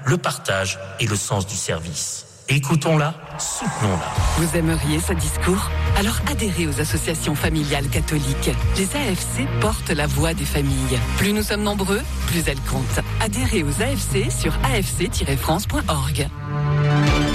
le partage et le sens du service. Écoutons-la, soutenons-la. Vous aimeriez ce discours ? Alors adhérez aux associations familiales catholiques. Les AFC portent la voix des familles. Plus nous sommes nombreux, plus elles comptent. Adhérez aux AFC sur afc-france.org.